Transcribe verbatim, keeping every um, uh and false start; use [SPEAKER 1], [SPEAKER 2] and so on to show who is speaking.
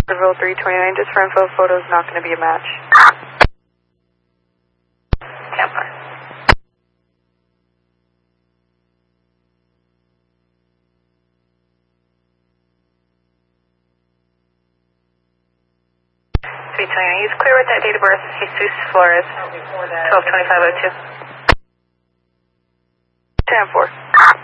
[SPEAKER 1] Roll three twenty-nine, just for info, photo's not going to be a match.
[SPEAKER 2] Tampa. three twenty-nine, he's clear with that date of birth, Jesus Flores, twelve twenty-five oh two.
[SPEAKER 1] ten four.